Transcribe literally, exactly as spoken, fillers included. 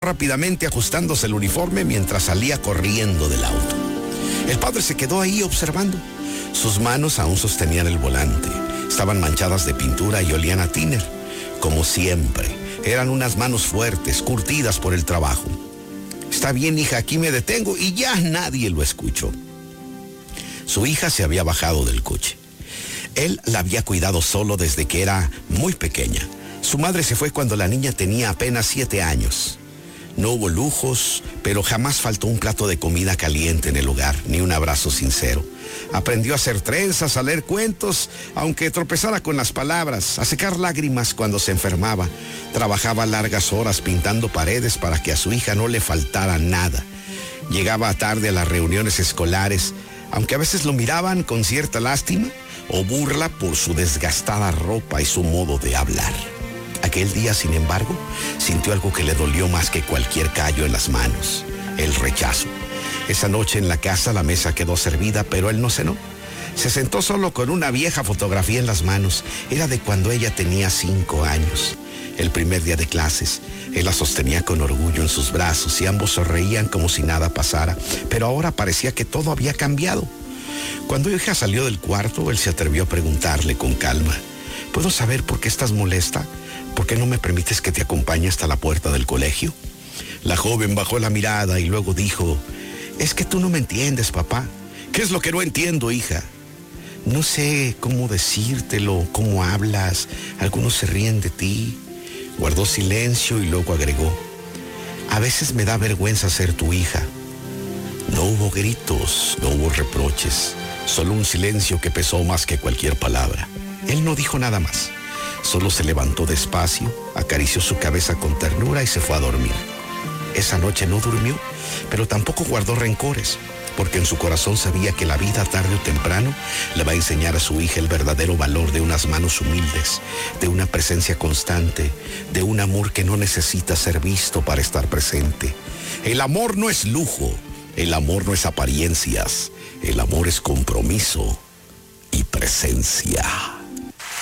rápidamente ajustándose el uniforme mientras salía corriendo del auto. El padre se quedó ahí observando. Sus manos aún sostenían el volante. Estaban manchadas de pintura y olían a tiner. Como siempre, eran unas manos fuertes, curtidas por el trabajo. Está bien, hija, aquí me detengo, y ya nadie lo escuchó. Su hija se había bajado del coche. Él la había cuidado solo desde que era muy pequeña. Su madre se fue cuando la niña tenía apenas siete años. No hubo lujos, pero jamás faltó un plato de comida caliente en el hogar, ni un abrazo sincero. Aprendió a hacer trenzas, a leer cuentos, aunque tropezara con las palabras, a secar lágrimas cuando se enfermaba. Trabajaba largas horas pintando paredes para que a su hija no le faltara nada. Llegaba tarde a las reuniones escolares, aunque a veces lo miraban con cierta lástima o burla por su desgastada ropa y su modo de hablar. Aquel día, sin embargo, sintió algo que le dolió más que cualquier callo en las manos: el rechazo. Esa noche en la casa la mesa quedó servida, pero él no cenó. Se sentó solo con una vieja fotografía en las manos. Era de cuando ella tenía cinco años. El primer día de clases, él la sostenía con orgullo en sus brazos y ambos sonreían como si nada pasara, pero ahora parecía que todo había cambiado. Cuando hija salió del cuarto, él se atrevió a preguntarle con calma: ¿puedo saber por qué estás molesta? ¿Por qué no me permites que te acompañe hasta la puerta del colegio? La joven bajó la mirada y luego dijo: es que tú no me entiendes, papá. ¿Qué es lo que no entiendo, hija? No sé cómo decírtelo, cómo hablas. Algunos se ríen de ti. Guardó silencio y luego agregó: a veces me da vergüenza ser tu hija. No hubo gritos, no hubo reproches, solo un silencio que pesó más que cualquier palabra. Él no dijo nada más. Solo se levantó despacio, acarició su cabeza con ternura y se fue a dormir. Esa noche no durmió, pero tampoco guardó rencores, porque en su corazón sabía que la vida, tarde o temprano, le va a enseñar a su hija el verdadero valor de unas manos humildes, de una presencia constante, de un amor que no necesita ser visto para estar presente. El amor no es lujo, el amor no es apariencias, el amor es compromiso y presencia.